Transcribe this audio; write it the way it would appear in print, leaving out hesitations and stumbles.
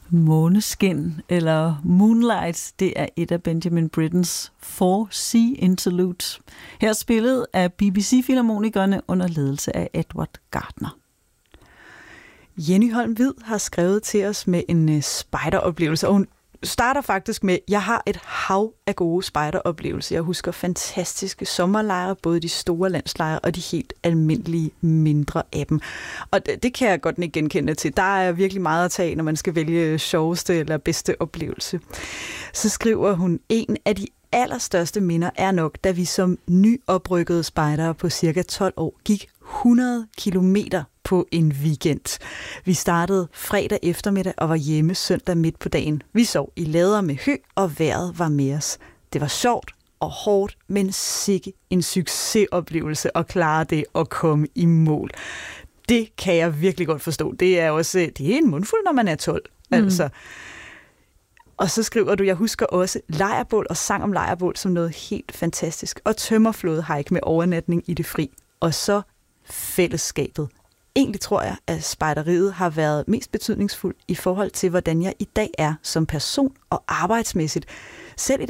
Måneskin eller Moonlight, det er et af Benjamin Brittens 4 Interludes. Her spillet af BBC-filharmonikerne under ledelse af Edward Gardner. Jenny Holm Hvid har skrevet til os med en spejderoplevelse, og hun starter faktisk med, jeg har et hav af gode spejderoplevelser. Jeg husker fantastiske sommerlejre, både de store landslejre og de helt almindelige mindre af dem. Og det kan jeg godt ikke genkende til. Der er virkelig meget at tage, når man skal vælge sjoveste eller bedste oplevelse. Så skriver hun, en af de allerstørste minder er nok, da vi som nyoprykkede spejdere på cirka 12 år gik 100 kilometer på en weekend. Vi startede fredag eftermiddag og var hjemme søndag midt på dagen. Vi sov i lader med hø, og vejret var med os. Det var sjovt og hårdt, men sikke en succesoplevelse at klare det og komme i mål. Det kan jeg virkelig godt forstå. Det er en mundfuld, når man er 12. Altså. Og så skriver du, jeg husker også lejrbål og sang om lejrbål som noget helt fantastisk. Og tømmerflådehike med overnatning i det fri. Og så fællesskabet. Egentlig tror jeg, at spejderiet har været mest betydningsfuldt i forhold til, hvordan jeg i dag er som person og arbejdsmæssigt. Selv i